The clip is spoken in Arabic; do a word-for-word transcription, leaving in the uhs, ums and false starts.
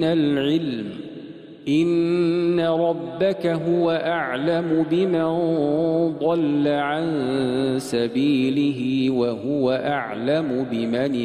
من العلم إن ربك هو أعلم بمن ضل عن سبيله وهو أعلم بمن